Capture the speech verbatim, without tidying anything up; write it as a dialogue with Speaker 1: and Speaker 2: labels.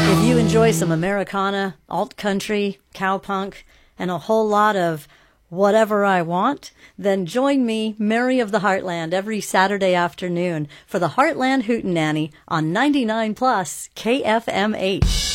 Speaker 1: If you enjoy some Americana, alt country, cowpunk, and a whole lot of whatever I want, then join me, Mary of the Heartland, every Saturday afternoon for the Heartland Hootenanny on ninety-nine plus K F M H.